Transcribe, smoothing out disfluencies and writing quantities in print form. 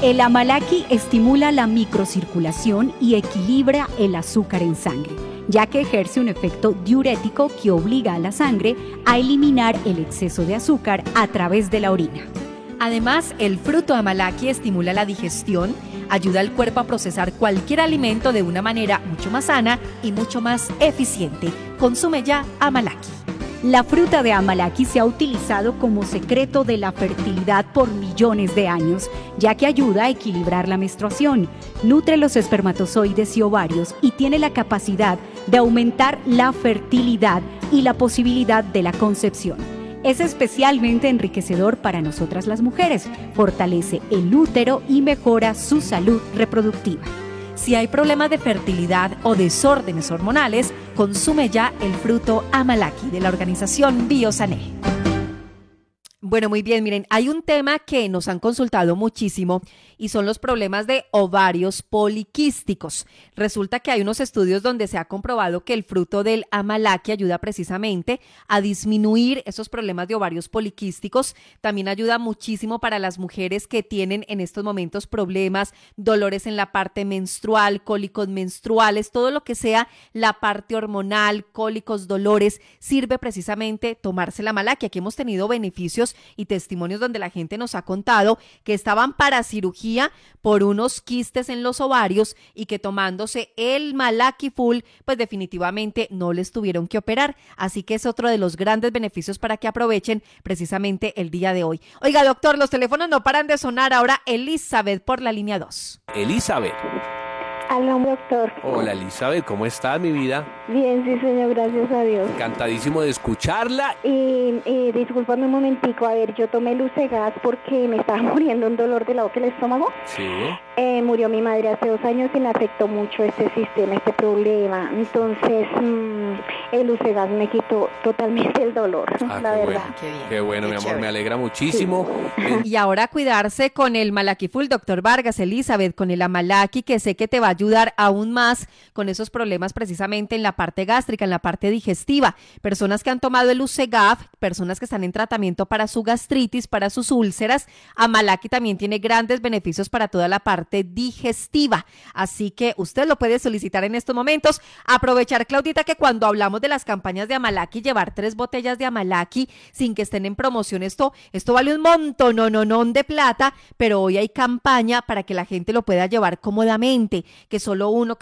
El amalaki estimula la microcirculación y equilibra el azúcar en sangre, ya que ejerce un efecto diurético que obliga a la sangre a eliminar el exceso de azúcar a través de la orina. Además, el fruto amalaki estimula la digestión, ayuda al cuerpo a procesar cualquier alimento de una manera mucho más sana y mucho más eficiente. Consume ya amalaki. La fruta de amalaki se ha utilizado como secreto de la fertilidad por millones de años, ya que ayuda a equilibrar la menstruación, nutre los espermatozoides y ovarios y tiene la capacidad de aumentar la fertilidad y la posibilidad de la concepción. Es especialmente enriquecedor para nosotras las mujeres, fortalece el útero y mejora su salud reproductiva. Si hay problemas de fertilidad o desórdenes hormonales, consume ya el fruto amalaki de la organización Biosané. Bueno, muy bien, miren, hay un tema que nos han consultado muchísimo y son los problemas de ovarios poliquísticos. Resulta que hay unos estudios donde se ha comprobado que el fruto del amalaki ayuda precisamente a disminuir esos problemas de ovarios poliquísticos. También ayuda muchísimo para las mujeres que tienen en estos momentos problemas, dolores en la parte menstrual, cólicos menstruales, todo lo que sea la parte hormonal, cólicos, dolores, sirve precisamente tomarse el amalaki. Aquí hemos tenido beneficios y testimonios donde la gente nos ha contado que estaban para cirugía por unos quistes en los ovarios y que tomándose el amalaki full, pues definitivamente no les tuvieron que operar. Así que es otro de los grandes beneficios para que aprovechen precisamente el día de hoy. Oiga, doctor, los teléfonos no paran de sonar. Ahora Elizabeth por la línea 2. Elizabeth. Aló, doctor. Hola, Elizabeth, ¿cómo estás, mi vida? Bien, sí, señor, gracias a Dios. Encantadísimo de escucharla. Discúlpame un momentico, a ver, yo tomé Lucegas porque me estaba muriendo un dolor de la boca y el estómago. Sí. Murió mi madre hace 2 años y me afectó mucho este sistema, este problema. Entonces, el Lucegas me quitó totalmente el dolor, la verdad. Bueno. Qué bueno, mi amor, chévere. Me alegra muchísimo. Sí. Y ahora cuidarse con el amalaki full, doctor Vargas, Elizabeth, con el amalaki, que sé que te va a ayudar aún más con esos problemas precisamente en la parte gástrica, en la parte digestiva. Personas que han tomado el Lucegaf, personas que están en tratamiento para su gastritis, para sus úlceras, amalaki también tiene grandes beneficios para toda la parte digestiva. Así que usted lo puede solicitar en estos momentos. Aprovechar, Claudita, que cuando hablamos de las campañas de amalaki, llevar 3 botellas de amalaki sin que estén en promoción, esto vale un montón de plata, pero hoy hay campaña para que la gente lo pueda llevar cómodamente, que solo uno